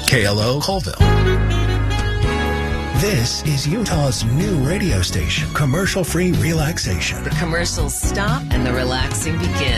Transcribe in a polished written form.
KLO Colville. This is Utah's new radio station, commercial-free relaxation. The commercials stop and the relaxing begins.